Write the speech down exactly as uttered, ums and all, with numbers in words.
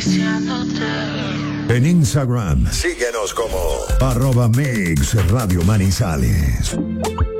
En Instagram, síguenos como arroba Mix Radio Manizales.